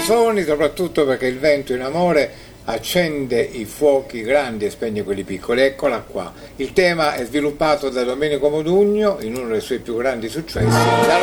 canzoni, soprattutto perché il vento in amore accende i fuochi grandi e spegne quelli piccoli. Eccola qua. Il tema è sviluppato da Domenico Modugno in uno dei suoi più grandi successi.